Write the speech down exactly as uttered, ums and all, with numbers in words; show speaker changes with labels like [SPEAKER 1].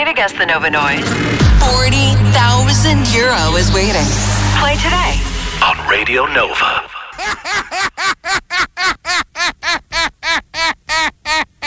[SPEAKER 1] Ready to guess the Nova noise?
[SPEAKER 2] forty thousand euro is waiting.
[SPEAKER 1] Play today
[SPEAKER 3] on Radio Nova.